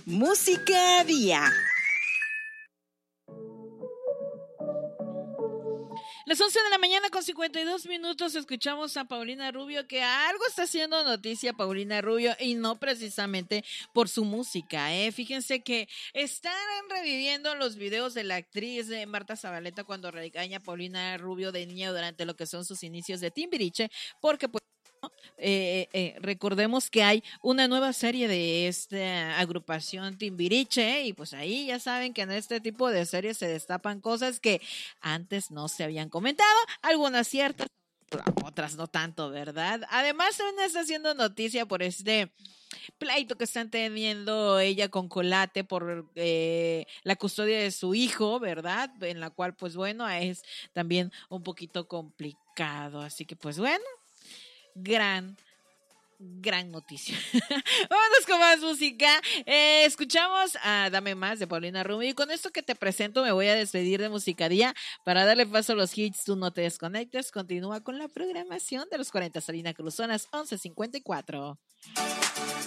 Música Día. Las 11 de la mañana con 52 minutos escuchamos a Paulina Rubio, que algo está haciendo noticia Paulina Rubio y no precisamente por su música, ¿eh? Fíjense que están reviviendo los videos de la actriz Marta Zabaleta cuando regaña a Paulina Rubio de niña durante lo que son sus inicios de Timbiriche, porque pues recordemos que hay una nueva serie de esta agrupación Timbiriche y pues ahí ya saben que en este tipo de series se destapan cosas que antes no se habían comentado, algunas ciertas, otras no tanto, ¿verdad? Además también está haciendo noticia por este pleito que están teniendo ella con Colate por la custodia de su hijo, ¿verdad? En la cual pues bueno, es también un poquito complicado, así que pues bueno, gran noticia. Vámonos con más música. Escuchamos a Dame Más de Paulina Rubio y con esto que te presento me voy a despedir de Musicadía para darle paso a los hits. Tú no te desconectes. Continúa con la programación de los 40 Salina Cruz, zonas 11:54.